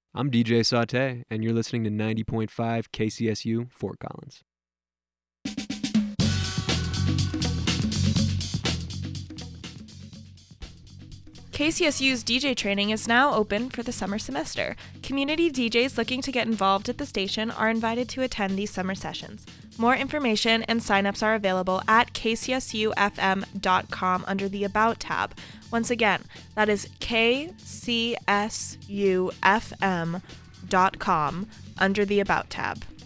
I'm DJ Sauté, and you're listening to 90.5 KCSU, Fort Collins. KCSU's DJ training is now open for the summer semester. Community DJs looking to get involved at the station are invited to attend these summer sessions. More information and signups are available at kcsufm.com under the About tab. Once again, that is kcsufm.com under the About tab.